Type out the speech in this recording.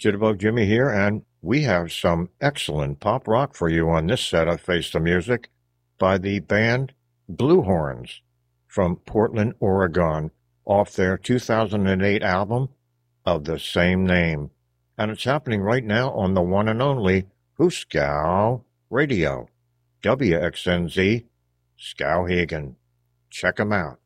Jitterbug Jimmy here, and we have some excellent pop rock for you on this set of Face the Music by the band Blue Horns from Portland, Oregon, off their 2008 album of the same name. And it's happening right now on the one and only Hooskow Radio, WXNZ Skowhegan. Check 'em out.